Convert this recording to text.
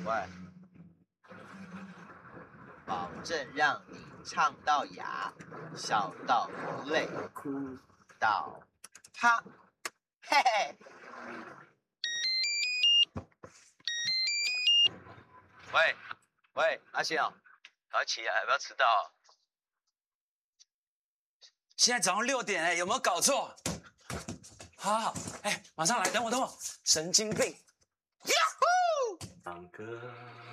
喂，保证让你唱到哑，笑到流泪，哭到啪，嘿嘿。喂，阿信哦，赶快起来，不要迟到哦。 现在早上6点，有没有搞错？好，马上来，等我，神经病！ 唱歌